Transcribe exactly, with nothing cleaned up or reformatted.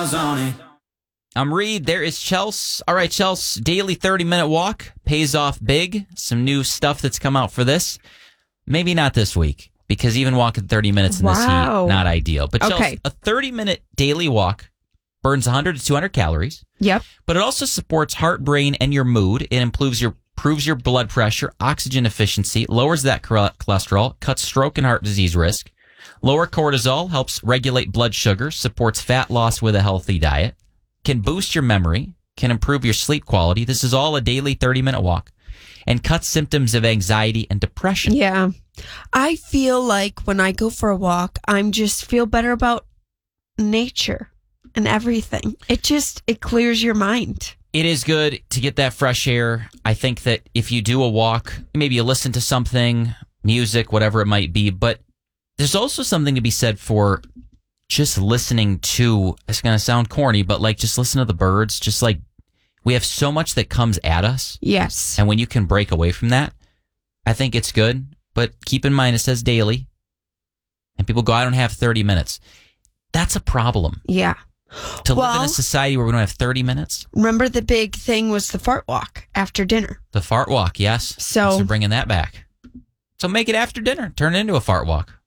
miles on it. I'm Reed. There is Chels. All right, Chels, daily thirty-minute walk pays off big. Some new stuff that's come out for this. Maybe not this week, because even walking thirty minutes in Wow. this heat, not ideal. But Chels, Okay. a thirty-minute daily walk burns one hundred to two hundred calories, Yep. but it also supports heart, brain, and your mood. It improves your improves your blood pressure, oxygen efficiency, lowers that cholesterol, cuts stroke and heart disease risk. Lower cortisol helps regulate blood sugar, supports fat loss with a healthy diet, can boost your memory, can improve your sleep quality. This is all a daily thirty-minute walk, and cuts symptoms of anxiety and depression. Yeah. I feel like when I go for a walk, I'm just feel better about nature and everything. It just, it clears your mind. It is good to get that fresh air. I think that if you do a walk, maybe you listen to something, music, whatever it might be, but there's also something to be said for just listening to, it's going to sound corny, but like just listen to the birds. Just like we have so much that comes at us. Yes. And when you can break away from that, I think it's good. But keep in mind, it says daily. And people go, I don't have thirty minutes. That's a problem. Yeah. To well, live in a society where we don't have thirty minutes. Remember the big thing was the fart walk after dinner. The fart walk, yes. So, so bringing that back. So make it after dinner. Turn it into a fart walk.